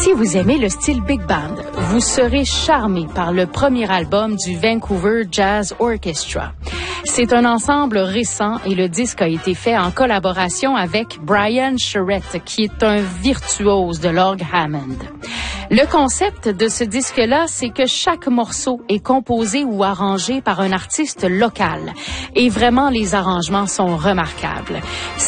Si vous aimez le style big band, vous serez charmé par le premier album du Vancouver Jazz Orchestra. C'est un ensemble récent et le disque a été fait en collaboration avec Brian Charette, qui est un virtuose de l'orgue Hammond. Le concept de ce disque-là, c'est que chaque morceau est composé ou arrangé par un artiste local. Et vraiment, les arrangements sont remarquables.